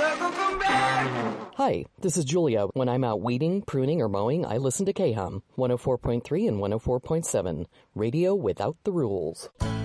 Hi, this is Julia. When I'm out weeding, pruning, or mowing, I listen to KHUM 104.3 and 104.7, radio without the rules.